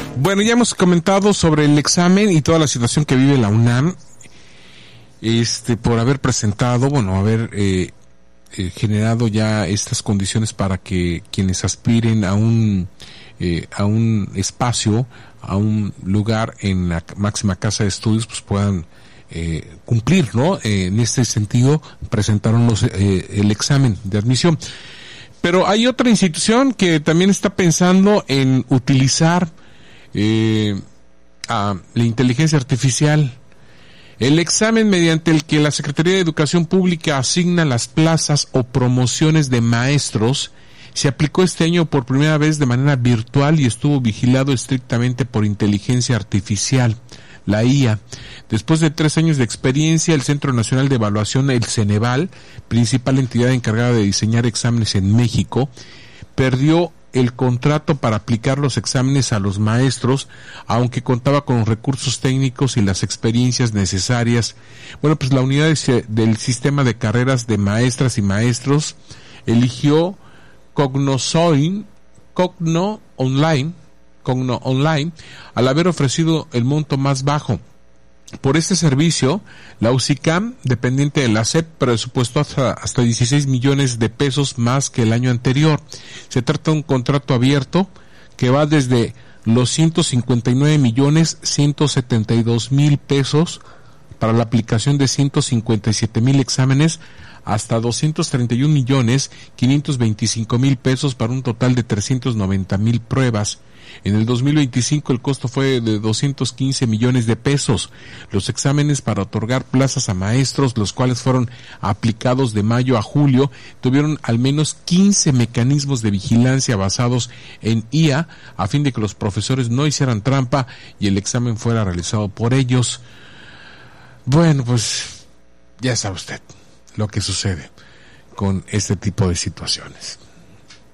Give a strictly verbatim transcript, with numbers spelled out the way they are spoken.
Bueno, ya hemos comentado sobre el examen y toda la situación que vive la UNAM, este, por haber presentado, bueno, haber eh, eh, generado ya estas condiciones para que quienes aspiren a un eh, a un espacio, a un lugar en la máxima casa de estudios, pues puedan eh, cumplir, ¿no? Eh, en este sentido, presentaron los, eh, el examen de admisión. Pero hay otra institución que también está pensando en utilizar eh, a la inteligencia artificial. El examen mediante el que la Secretaría de Educación Pública asigna las plazas o promociones de maestros se aplicó este año por primera vez de manera virtual y estuvo vigilado estrictamente por inteligencia artificial, la I A. Después de tres años de experiencia, el Centro Nacional de Evaluación, el Ceneval, principal entidad encargada de diseñar exámenes en México, perdió el contrato para aplicar los exámenes a los maestros, aunque contaba con los recursos técnicos y las experiencias necesarias. Bueno, pues la unidad de, del sistema de carreras de maestras y maestros eligió Cognosoin, Cogno Online, Cogno Online, al haber ofrecido el monto más bajo. Por este servicio, la U C I C A M, dependiente de la S E P, presupuestó hasta, hasta dieciséis millones de pesos más que el año anterior. Se trata de un contrato abierto que va desde los ciento cincuenta y nueve millones ciento setenta y dos mil pesos para la aplicación de ciento cincuenta y siete mil exámenes hasta doscientos treinta y un millones quinientos veinticinco mil pesos para un total de trescientos noventa mil pruebas. En el dos mil veinticinco el costo fue de doscientos quince millones de pesos. Los exámenes para otorgar plazas a maestros, los cuales fueron aplicados de mayo a julio, tuvieron al menos quince mecanismos de vigilancia basados en I A a fin de que los profesores no hicieran trampa y el examen fuera realizado por ellos. Bueno, pues ya sabe usted lo que sucede con este tipo de situaciones.